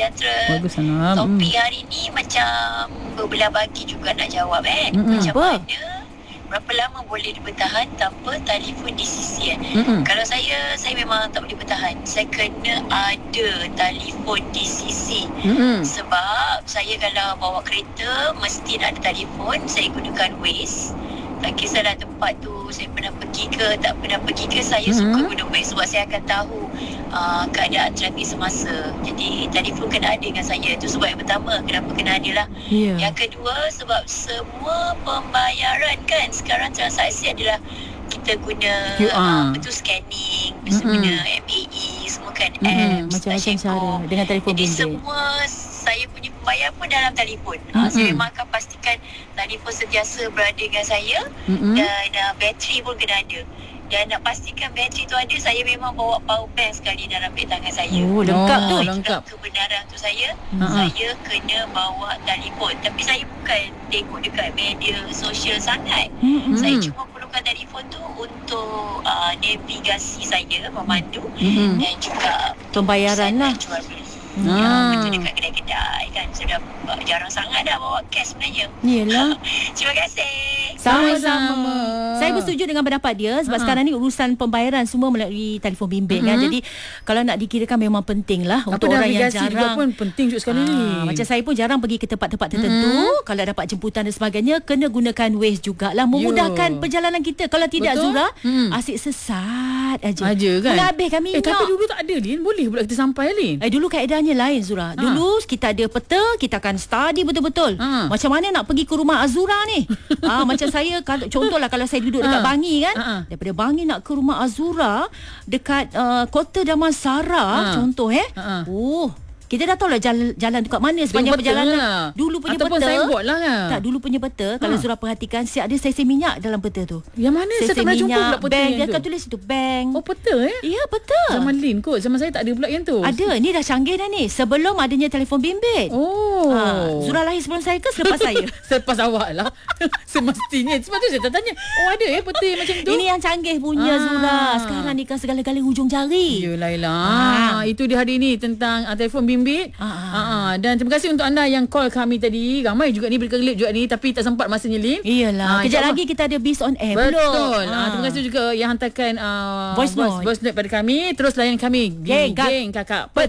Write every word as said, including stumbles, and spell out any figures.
sejahtera. Bagus sangat. Topik hari ni macam berbelah bagi juga nak jawab eh. Mm-mm. Macam Apa? mana, berapa lama boleh bertahan tanpa telefon di sisi kan? Mm-mm. Kalau saya, saya memang tak boleh bertahan. Saya kena ada telefon di sisi. Mm-mm. Sebab saya kalau bawa kereta mesti nak ada telefon. Saya gunakan Waze. Tak kisahlah tempat tu saya pernah pergi ke tak pernah pergi ke, saya Mm-hmm. suka guna Waze sebab saya akan tahu uh, keadaan trafik semasa. Jadi telefon kena ada dengan saya. Itu sebab yang pertama kenapa kena ada lah. Ya. Yang kedua sebab semua pembayaran kan sekarang transaksi adalah kita guna Q R. uh, betul scanning, bisa Mm-mm. guna M A E, semua kan Mm-mm. apps, Macam-macam Tashenko. cara dengan telefon Jadi bimbit. semua saya punya pembayaran pun dalam telefon. Uh, saya Mm-mm. memang akan pastikan telefon sentiasa berada dengan saya. Mm-mm. Dan uh, bateri pun kena ada. Dan nak pastikan bateri tu ada, saya memang bawa power bank sekali dalam beg tangan saya. Oh, lengkap Oh, tu. Itulah lengkap. kebenaran tu saya. Ha-ha. Saya kena bawa telefon. Tapi saya bukan tengok dekat media sosial sangat. Mm-mm. Saya Hmm. cuma perlukan telefon tu untuk uh, navigasi saya, memandu. Mm-mm. Dan juga Pembayaran lah. jual beli. Ah. Ya, betul dekat kedai-kedai kan. Saya dah uh, jarang sangat dah bawa cash sebenarnya. Yelah. Terima kasih. Sama-sama. Sama-sama. Saya bersetuju dengan pendapat dia sebab Ha-ha. sekarang ni urusan pembayaran semua melalui telefon bimbit kan. Mm-hmm. Jadi kalau nak dikirakan memang penting lah Apa untuk orang yang navigasi juga jarang. pun penting juga sekarang ni. Ah, macam saya pun jarang pergi ke tempat-tempat tertentu. Mm-hmm. Kalau dapat jemputan dan sebagainya, kena gunakan Waze jugalah, memudahkan Yo. perjalanan kita. Kalau tidak Betul. Zura, Mm. asyik sesat aja. Aja kan. Menghabiskan minyak. Eh tapi dulu tak ada, Lin. Boleh pula kita sampai, Lin. Eh dulu kaedahnya lain Zura. Dulu kita ada peta, kita akan study betul-betul. Ha. Macam mana nak pergi ke rumah Azura ni? ah macam saya kalau contohlah kalau saya duduk dekat Ha. Bangi kan, Ha, ha. daripada Bangi nak ke rumah Azura dekat uh, Kota Damansara Ha. contoh eh. Ha, ha. Oh, kita dah tahu lah jalan, jalan tu kat mana sepanjang Tengok perjalanan. peta lah. Dulu punya Ataupun peta. signboard lah kan. Tak, dulu punya peta kalau Ha. Zura perhatikan siap ada sesi minyak dalam peta tu. Yang mana? Saya tak pernah jumpa pula peta bank, yang dia tu. akan tulis itu bank. Oh, peta eh? Ya, peta. Zaman Lin kot. Zaman saya tak ada pula yang tu. Ada, ni dah canggih dah ni. Sebelum adanya telefon bimbit. Oh. Ha, Zura lahir sebelum saya ke selepas saya? Selepas awak lah. Semestinya. Sebab tu saya tak tanya. Oh, ada eh peta yang macam tu? Ini yang canggih punya Ah. Zura. Sekarang ni kan segala-gala hujung jari. Yelah, yelah. Ah. Ah. Itu dia hari ni tentang uh, telefon bimbit. Ah, ah. Ah, ah. Dan terima kasih untuk anda yang call kami tadi. Ramai juga ni berkelip juga ni. Tapi tak sempat masanya, Lin. Iyalah. Ah, Kejap insyaAllah. lagi kita ada Beast on Air. Betul. Belum. Ah. Terima kasih juga yang hantarkan uh, Voice note. voice note pada kami. Terus layan kami di Geng Kak- Geng Kakak Peta.